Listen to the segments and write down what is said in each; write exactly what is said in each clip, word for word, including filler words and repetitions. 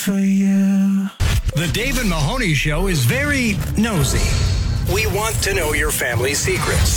for you. The Dave and Mahoney Show is very nosy. We want to know your family secrets.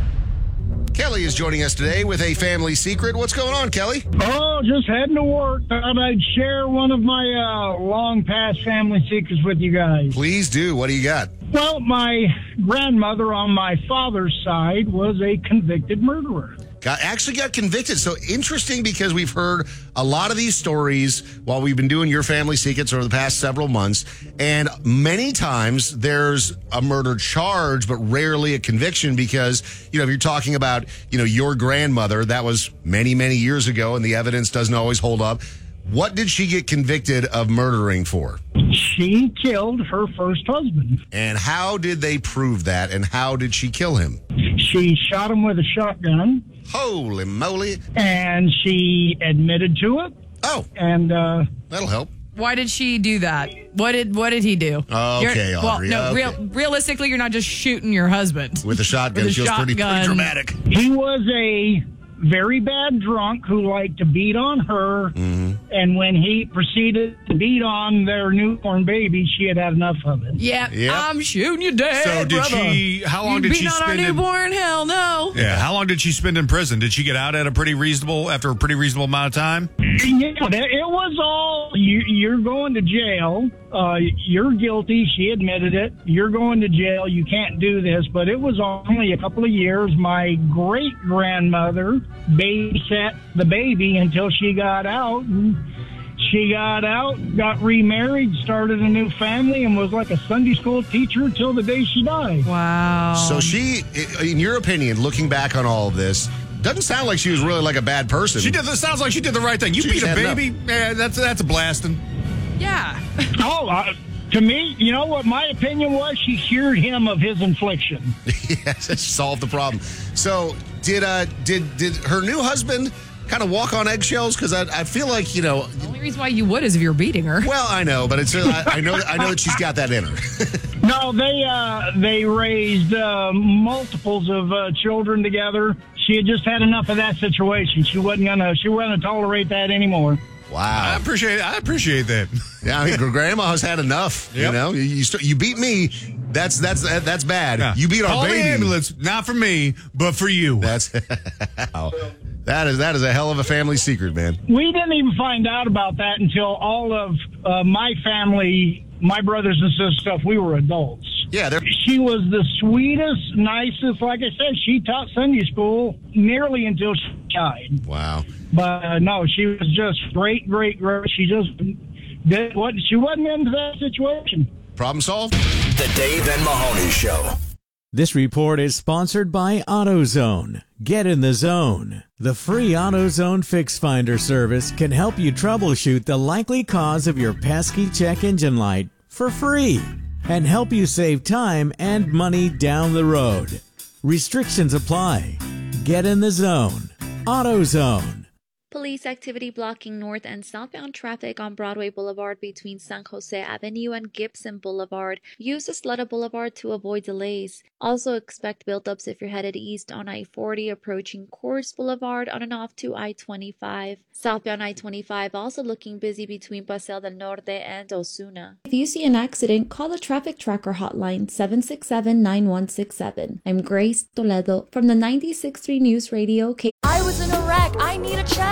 Kelly is joining us today with a family secret. What's going on, Kelly? Oh, just heading to work. Thought I'd share one of my uh, long past family secrets with you guys. Please do. What do you got? Well, my grandmother on my father's side was a convicted murderer. Got, actually got convicted. So interesting, because we've heard a lot of these stories while we've been doing your family secrets over the past several months. And many times there's a murder charge, but rarely a conviction, because, you know, if you're talking about, you know, your grandmother, that was many, many years ago, and the evidence doesn't always hold up. What did she get convicted of murdering for? She killed her first husband. And how did they prove that? And how did she kill him? She shot him with a shotgun. Holy moly. And she admitted to it. Oh. And, uh... that'll help. Why did she do that? What did What did he do? Okay, you're, Audrey. Well, no, okay. real, realistically, you're not just shooting your husband. With a shotgun. With a She was pretty, pretty dramatic. He was a very bad drunk who liked to beat on her. Mm-hmm. And when he proceeded to beat on their newborn baby, she had had enough of it. Yeah, Yep. I'm shooting you dead, So did brother. she, how long you did beat she on spend our in- newborn? Hell no. Yeah, how long did she spend in prison? Did she get out at a pretty reasonable, after a pretty reasonable amount of time? Yeah, it was all, you, you're going to jail. Uh, you're guilty. She admitted it. You're going to jail. You can't do this. But it was only a couple of years. My great-grandmother babysat the baby until she got out. And she got out, got remarried, started a new family, and was like a Sunday school teacher till the day she died. Wow. So she, in your opinion, looking back on all of this, doesn't sound like she was really like a bad person. She did. This sounds like she did the right thing. You She's beat a had baby, yeah, that's that's a blasting. Yeah. Oh, uh, to me, you know what my opinion was? She cured him of his infliction. Yes, it solved the problem. So did uh did did her new husband kind of walk on eggshells? Because I, I feel like, you know. The only reason why you would is if you're beating her. Well, I know, but it's I, I know I know that she's got that in her. No, they uh, they raised uh, multiples of uh, children together. She had just had enough of that situation. She wasn't gonna she wasn't gonna tolerate that anymore. I Wow. appreciate. I appreciate that. Yeah, I mean, grandma's had enough. You Yep. know, you you, st- you beat me. That's that's that's bad. Yeah. You beat our Call baby. the ambulance, not for me, but for you. That's wow. That is that is a hell of a family secret, man. We didn't even find out about that until all of uh, my family, my brothers and sisters, stuff. We were adults. Yeah, they're She was the sweetest, nicest. Like I said, she taught Sunday school nearly until she died. wow. But uh, no, she was just great, great, great. She just did what she wasn't into that situation. Problem solved. The Dave and Mahoney Show. This report is sponsored by AutoZone. Get in the zone. The free AutoZone Fix Finder service can help you troubleshoot the likely cause of your pesky check engine light for free and help you save time and money down the road. Restrictions apply. Get in the zone. AutoZone. Police activity blocking north and southbound traffic on Broadway Boulevard between San Jose Avenue and Gibson Boulevard. Use Sletta Boulevard to avoid delays. Also expect buildups if you're headed east on I forty approaching Coors Boulevard on and off to I twenty-five. Southbound I twenty-five also looking busy between Paseo del Norte and Osuna. If you see an accident, call the Traffic Tracker hotline seven six seven, nine one six seven. I'm Grace Toledo from the ninety-six point three News Radio. K- I was in a wreck. I need a check.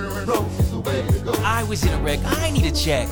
I was in a wreck. I need a check.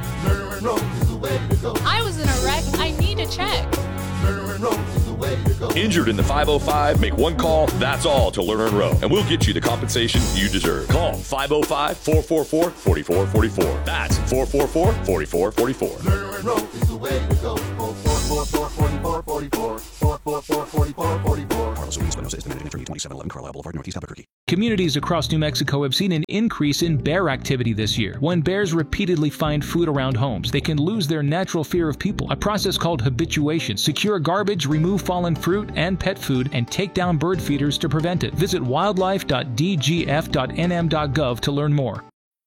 I was in a wreck. I need a check. Injured in the five oh five? Make one call, that's all, to Lerner and Rowe, and we'll get you the compensation you deserve. Call five oh five, four four four, four four four four. That's four four four, four four four four. Lerner and Rowe is the way to go. four four four, four four four four. four four four, four four four four. Carlos Ruiz Espinosa is the managing attorney, twenty-seven eleven Carlisle Boulevard, Northeast Albuquerque. Communities across New Mexico have seen an increase in bear activity this year. When bears repeatedly find food around homes, they can lose their natural fear of people, a process called habituation. Secure garbage, remove fallen fruit and pet food, and take down bird feeders to prevent it. Visit wildlife dot d g f dot n m dot gov to learn more.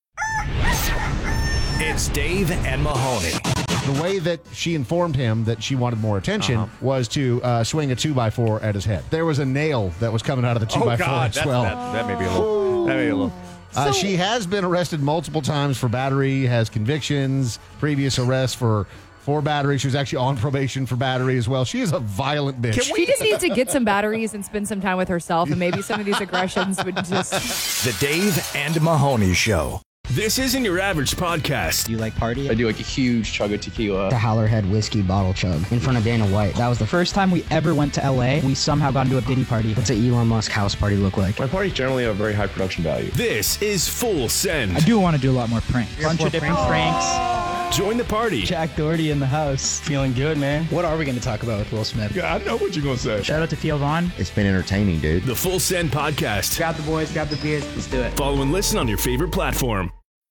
It's Dave and Mahoney. The way that she informed him that she wanted more attention Uh-huh. was to uh, swing a two by four at his head. There was a nail that was coming out of the two by four as that, well. That, that may be a little. That may be a little. Uh, So- she has been arrested multiple times for battery, has convictions, previous arrests for for battery. She was actually on probation for battery as well. She is a violent bitch. She just needs to get some batteries and spend some time with herself, and maybe some of these aggressions would just. The Dave and Mahoney Show. This isn't your average podcast. Do you like party? I do like a huge chug of tequila. The Howlerhead whiskey bottle chug in front of Dana White. That was the first time we ever went to L A. We somehow got into a Diddy party. What's an Elon Musk house party look like? My parties generally have very high production value. This is Full Send. I do want to do a lot more pranks. Bunch of different pranks. Join the party. Jack Doherty in the house. Feeling good, man. What are we going to talk about with Will Smith? Yeah, I know what you're going to say. Shout out to Theo Vaughn. It's been entertaining, dude. The Full Send podcast. Grab the boys, grab the beers. Let's do it. Follow and listen on your favorite platform.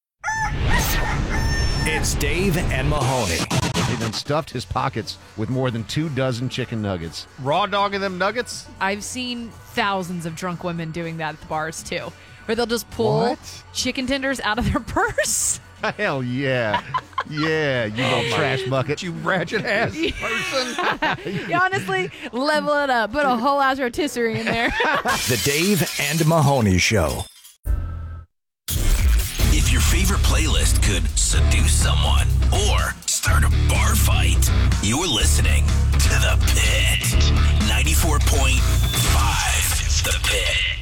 It's Dave and Mahoney. He then stuffed his pockets with more than two dozen chicken nuggets. Raw dogging them nuggets? I've seen thousands of drunk women doing that at the bars too, where they'll just pull What? chicken tenders out of their purse. Hell yeah. Yeah, you little trash bucket. You ratchet ass person. You honestly level it up. Put a whole ass rotisserie in there. The Dave and Mahoney Show. If your favorite playlist could seduce someone or start a bar fight, you're listening to The Pit. ninety-four point five The Pit.